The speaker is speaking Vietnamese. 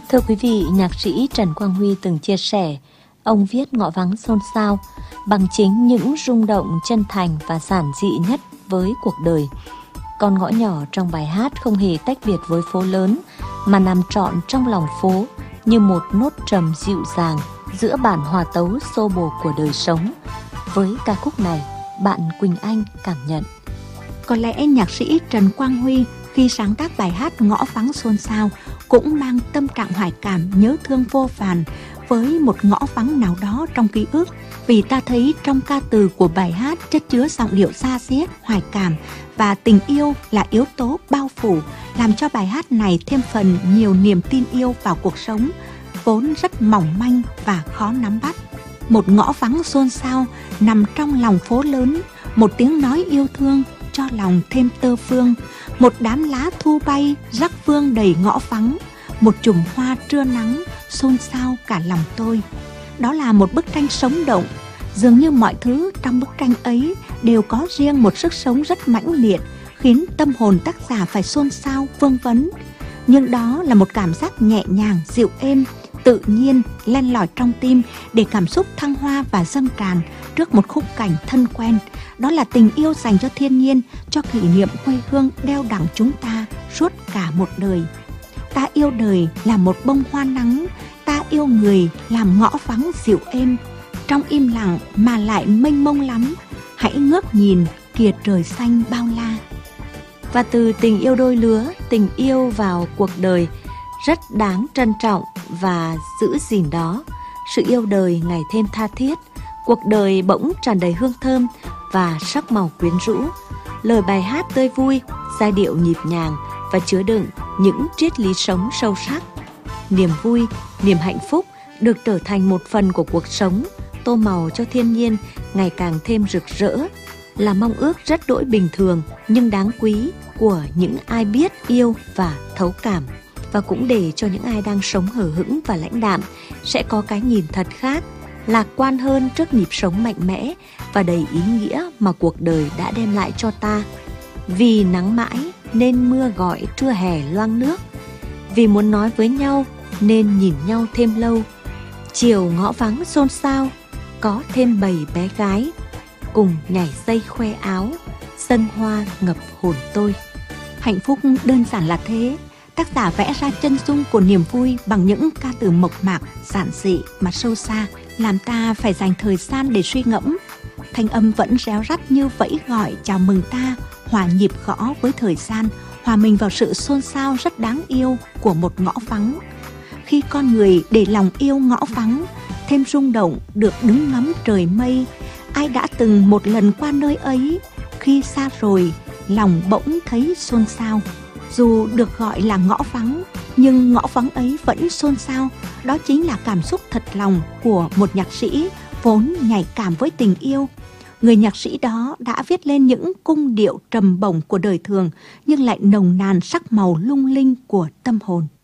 Thưa quý vị, nhạc sĩ Trần Quang Huy từng chia sẻ, ông viết Ngõ Vắng xôn xao bằng chính những rung động chân thành và giản dị nhất với cuộc đời. Con ngõ nhỏ trong bài hát không hề tách biệt với phố lớn, mà nằm trọn trong lòng phố như một nốt trầm dịu dàng giữa bản hòa tấu xô bồ của đời sống. Với ca khúc này, bạn Quỳnh Anh cảm nhận. Có lẽ nhạc sĩ Trần Quang Huy khi sáng tác bài hát Ngõ Vắng xôn xao cũng mang tâm trạng hoài cảm nhớ thương vô vàn với một ngõ vắng nào đó trong ký ức, vì ta thấy trong ca từ của bài hát chất chứa giọng điệu da diết, hoài cảm và tình yêu là yếu tố bao phủ, làm cho bài hát này thêm phần nhiều niềm tin yêu vào cuộc sống vốn rất mỏng manh và khó nắm bắt. Một ngõ vắng xôn xao nằm trong lòng phố lớn, một tiếng nói yêu thương cho lòng thêm tơ phương, một đám lá thu bay rắc vương đầy ngõ vắng, một chùm hoa trưa nắng xôn xao cả lòng tôi. Đó là một bức tranh sống động, dường như mọi thứ trong bức tranh ấy đều có riêng một sức sống rất mãnh liệt, khiến tâm hồn tác giả phải xôn xao vương vấn. Nhưng đó là một cảm giác nhẹ nhàng, dịu êm, tự nhiên len lỏi trong tim để cảm xúc thăng hoa và dâng tràn trước một khung cảnh thân quen. Đó là tình yêu dành cho thiên nhiên, cho kỷ niệm quê hương đeo đẳng chúng ta suốt cả một đời. Ta yêu đời là một bông hoa nắng, ta yêu người làm ngõ vắng dịu êm. Trong im lặng mà lại mênh mông lắm, hãy ngước nhìn kìa trời xanh bao la. Và từ tình yêu đôi lứa, tình yêu vào cuộc đời rất đáng trân trọng và giữ gìn đó. Sự yêu đời ngày thêm tha thiết, cuộc đời bỗng tràn đầy hương thơm và sắc màu quyến rũ. Lời bài hát tươi vui, giai điệu nhịp nhàng và chứa đựng những triết lý sống sâu sắc. Niềm vui, niềm hạnh phúc được trở thành một phần của cuộc sống, tô màu cho thiên nhiên ngày càng thêm rực rỡ, là mong ước rất đỗi bình thường nhưng đáng quý của những ai biết yêu và thấu cảm. Và cũng để cho những ai đang sống hờ hững và lãnh đạm sẽ có cái nhìn thật khác, lạc quan hơn trước nhịp sống mạnh mẽ và đầy ý nghĩa mà cuộc đời đã đem lại cho ta. Vì nắng mãi nên mưa gọi trưa hè loang nước, vì muốn nói với nhau nên nhìn nhau thêm lâu. Chiều ngõ vắng xôn xao, có thêm bầy bé gái cùng nhảy dây khoe áo, sân hoa ngập hồn tôi. Hạnh phúc đơn giản là thế. Tác giả vẽ ra chân dung của niềm vui bằng những ca từ mộc mạc, giản dị mà sâu xa, làm ta phải dành thời gian để suy ngẫm. Thanh âm vẫn réo rắt như vẫy gọi chào mừng ta, hòa nhịp gõ với thời gian, hòa mình vào sự xôn xao rất đáng yêu của một ngõ vắng. Khi con người để lòng yêu ngõ vắng, thêm rung động được đứng ngắm trời mây. Ai đã từng một lần qua nơi ấy, khi xa rồi, lòng bỗng thấy xôn xao. Dù được gọi là ngõ vắng, nhưng ngõ vắng ấy vẫn xôn xao. Đó chính là cảm xúc thật lòng của một nhạc sĩ vốn nhạy cảm với tình yêu. Người nhạc sĩ đó đã viết lên những cung điệu trầm bổng của đời thường, nhưng lại nồng nàn sắc màu lung linh của tâm hồn.